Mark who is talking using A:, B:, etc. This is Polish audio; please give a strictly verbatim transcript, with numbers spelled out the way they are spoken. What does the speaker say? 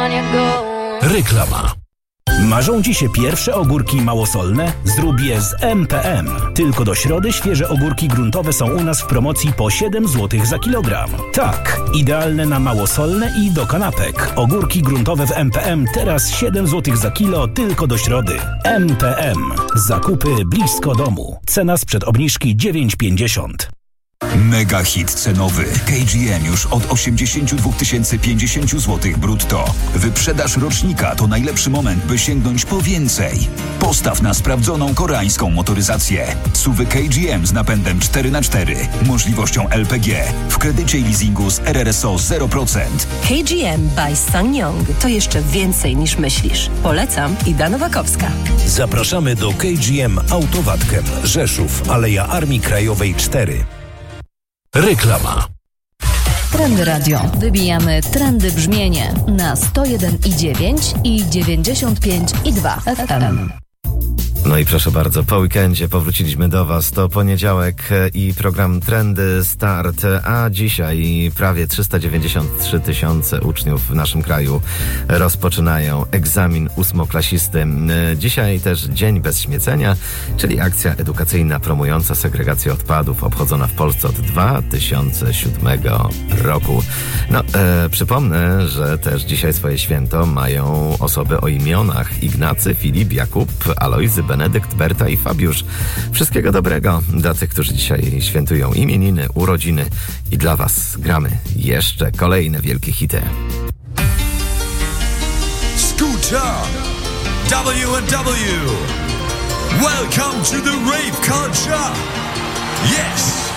A: Reklama. Marzą ci się pierwsze ogórki małosolne? Zrób je z M P M. Tylko do środy świeże ogórki gruntowe są u nas w promocji po siedem złotych za kilogram. Tak, idealne na małosolne i do kanapek. Ogórki gruntowe w M P M teraz siedem złotych za kilo tylko do środy. M P M. Zakupy blisko domu. Cena sprzed obniżki dziewięć pięćdziesiąt.
B: Mega hit cenowy. K G M już od osiemdziesiąt dwa tysiące pięćdziesiąt złotych brutto. Wyprzedaż rocznika to najlepszy moment, by sięgnąć po więcej. Postaw na sprawdzoną koreańską motoryzację. Suwy K G M z napędem cztery na cztery, możliwością L P G, w kredycie i leasingu z R R S O zero procent.
C: K G M by SsangYong to jeszcze więcej niż myślisz. Polecam, Ida Nowakowska.
A: Zapraszamy do K G M Autowatkem, Rzeszów, Aleja Armii Krajowej cztery. Reklama.
D: Trendy Radio. Wybijamy trendy brzmienie na sto jeden i dziewięć i dziewięćdziesiąt pięć i dwa F M.
E: No i proszę bardzo, po weekendzie powróciliśmy do Was. To poniedziałek i program Trendy Start, a dzisiaj prawie trzysta dziewięćdziesiąt trzy tysiące uczniów w naszym kraju rozpoczynają egzamin ósmoklasisty. Dzisiaj też Dzień Bez Śmiecenia, czyli akcja edukacyjna promująca segregację odpadów, obchodzona w Polsce od dwa tysiące siódmego roku. No, e, przypomnę, że też dzisiaj swoje święto mają osoby o imionach: Ignacy, Filip, Jakub, Alojzy, Benedykt, Berta i Fabiusz. Wszystkiego dobrego dla tych, którzy dzisiaj świętują imieniny, urodziny, i dla Was gramy jeszcze kolejne wielkie hity.
F: Scooter W and W. Welcome to the rave culture. Yes.